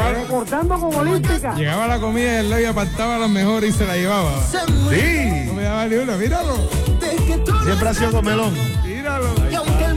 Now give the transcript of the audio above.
Recortando como olímpica. Llegaba la comida y el lado y apartaba las mejores y se la llevaba. Sí. No me daba ni una, míralo. Siempre ha sido comelón. Míralo.